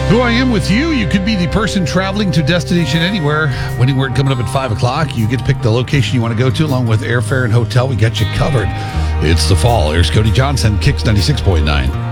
Who I Am With You. You could be the person traveling to Destination Anywhere. Winning Word coming up at 5 o'clock. You get to pick the location you want to go to along with airfare and hotel. We got you covered. It's the fall. Here's Cody Johnson, Kicks 96.9.